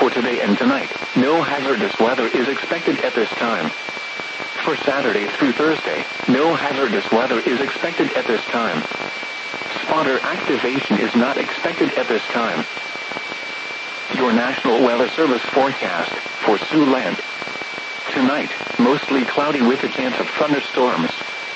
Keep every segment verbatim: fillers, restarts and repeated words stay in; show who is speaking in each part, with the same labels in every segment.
Speaker 1: for today and tonight, no hazardous weather is expected at this time. For Saturday through Thursday, no hazardous weather is expected at this time. Spotter activation is not expected at this time. Your National Weather Service forecast for Siouxland. Tonight, mostly cloudy with a chance of thunderstorms.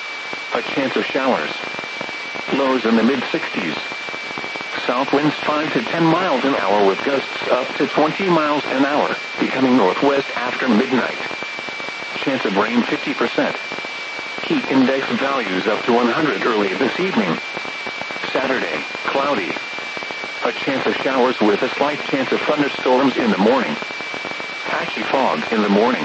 Speaker 1: A chance of showers. Lows in the mid sixties. South winds five to ten miles an hour with gusts up to twenty miles an hour, becoming northwest after midnight. Chance of rain fifty percent. Heat index values up to one hundred early this evening. Saturday, cloudy. A chance of showers with a slight chance of thunderstorms in the morning. Patchy fog in the morning.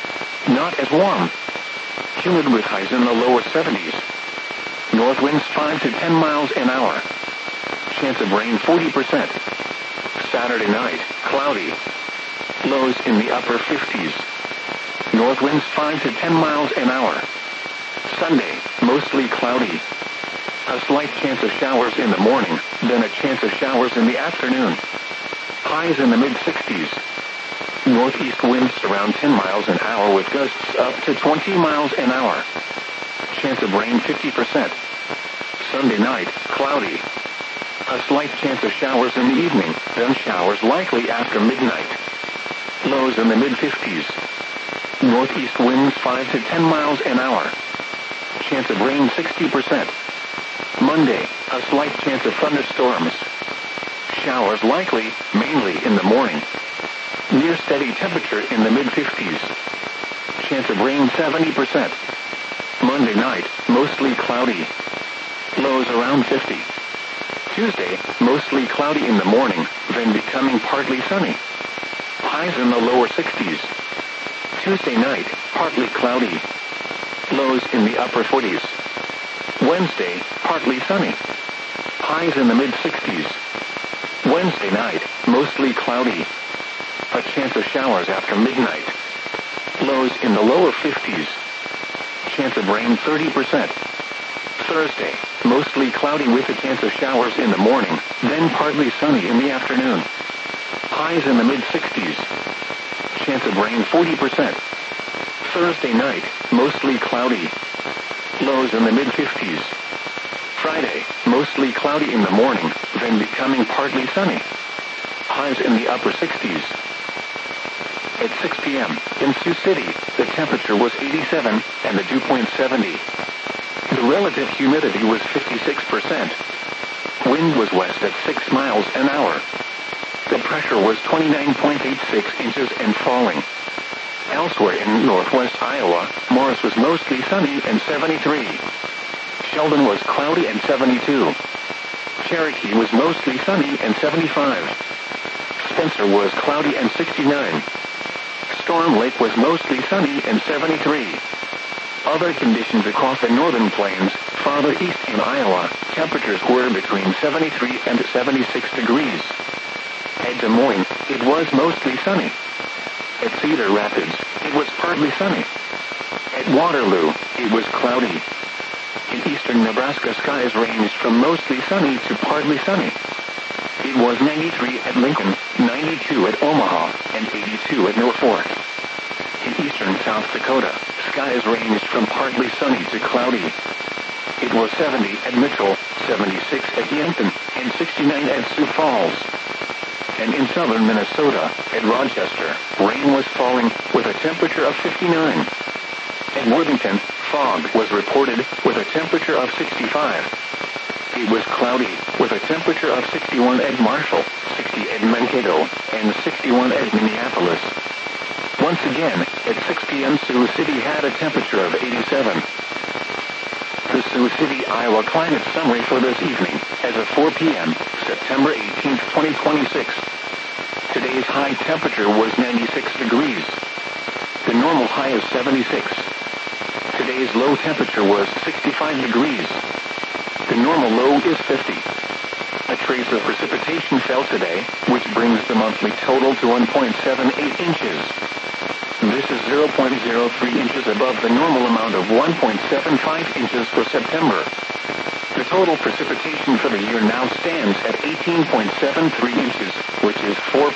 Speaker 1: Not as warm. Humid with highs in the lower seventies. North winds five to ten miles an hour. Chance of rain forty percent. Saturday night, cloudy. Lows in the upper fifties. North winds five to ten miles an hour. Sunday, mostly cloudy. A slight chance of showers in the morning, then a chance of showers in the afternoon. Highs in the mid sixties. Northeast winds around ten miles an hour with gusts up to twenty miles an hour. Chance of rain fifty percent. Sunday night, cloudy. A slight chance of showers in the evening, then showers likely after midnight. Lows in the mid fifties. Northeast winds five to ten miles an hour. Chance of rain sixty percent. Monday, a slight chance of thunderstorms. Showers likely, mainly in the morning. Near steady temperature in the mid fifties. Chance of rain seventy percent. Monday night, mostly cloudy. Lows around fifty. Tuesday, mostly cloudy in the morning, then becoming partly sunny. Highs in the lower sixties. Tuesday night, partly cloudy. Lows in the upper forties. Wednesday, partly sunny. Highs in the mid sixties. Wednesday night, mostly cloudy. A chance of showers after midnight. Lows in the lower fifties. Chance of rain thirty percent. Thursday, mostly cloudy with a chance of showers in the morning, then partly sunny in the afternoon. Highs in the mid sixties. Chance of rain forty percent. Thursday night, mostly cloudy. Lows in the mid fifties. Friday, mostly cloudy in the morning, then becoming partly sunny. Highs in the upper sixties. At six p.m., in Sioux City, the temperature was eighty-seven, and the dew point seventy. The relative humidity was fifty-six percent. Wind was west at six miles an hour. The pressure was twenty-nine point eight six inches and falling. Elsewhere in northwest Iowa, Morris was mostly sunny and seventy-three. Sheldon was cloudy and seventy-two. Cherokee was mostly sunny and seventy-five. Spencer was cloudy and sixty-nine. Storm Lake was mostly sunny and seventy-three. Other conditions across the northern plains, farther east in Iowa, temperatures were between seventy-three and seventy-six degrees. At Des Moines, it was mostly sunny. At Cedar Rapids, it was partly sunny. At Waterloo, it was cloudy. In eastern Nebraska, skies ranged from mostly sunny to partly sunny. It was ninety-three at Lincoln, ninety-two at Omaha, and eighty-two at Norfolk. In eastern South Dakota, skies ranged from partly sunny to cloudy. It was seventy at Mitchell, seventy-six at Yankton, and sixty-nine at Sioux Falls. And in southern Minnesota, at Rochester, rain was falling with a temperature of fifty-nine. At Worthington, fog was reported with a temperature of sixty-five. It was cloudy with a temperature of sixty-one at Marshall, sixty at Mankato, and sixty-one at Minneapolis. Once again, at six p.m. Sioux City had a temperature of eighty-seven. The Sioux City, Iowa climate summary for this evening, as of four p.m., September eighteenth, twenty twenty-six. Today's high temperature was ninety-six degrees. The normal high is seventy-six. Today's low temperature was sixty-five degrees. The normal low is fifty. A trace of precipitation fell today, which brings the monthly total to one point seven eight inches. This is zero point zero three inches above the normal amount of one point seven five inches for September. The total precipitation for the year now stands at eighteen point seven three inches, which is four